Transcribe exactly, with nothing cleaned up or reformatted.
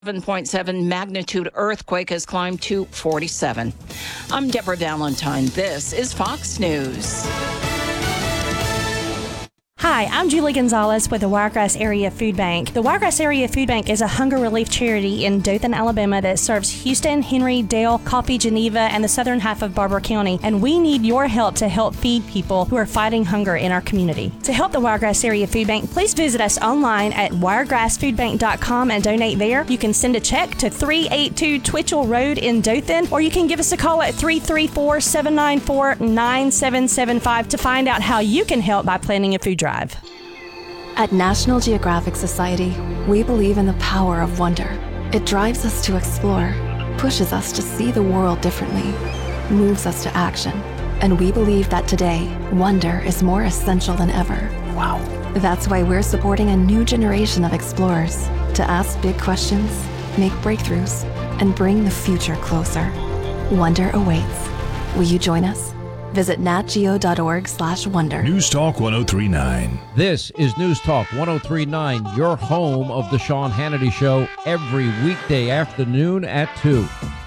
seven point seven magnitude earthquake has climbed to forty-seven. I'm Deborah Valentine. This is Fox News. Hi, I'm Julie Gonzalez with the Wiregrass Area Food Bank. The Wiregrass Area Food Bank is a hunger relief charity in Dothan, Alabama that serves Houston, Henry, Dale, Coffee, Geneva, and the southern half of Barber County. And we need your help to help feed people who are fighting hunger in our community. To help the Wiregrass Area Food Bank, please visit us online at wiregrass food bank dot com and donate there. You can send a check to three eighty-two Twitchell Road in Dothan, or you can give us a call at three three four, seven nine four, nine seven seven five to find out how you can help by planning a food drive. At National Geographic Society, we believe in the power of wonder. It drives us to explore, pushes us to see the world differently, moves us to action. And we believe that today, wonder is more essential than ever. Wow. That's why we're supporting a new generation of explorers to ask big questions, make breakthroughs, and bring the future closer. Wonder awaits. Will you join us? Visit natgeo.org slash wonder. News Talk one oh three point nine. This is News Talk one oh three point nine, your home of the Sean Hannity Show, every weekday afternoon at two.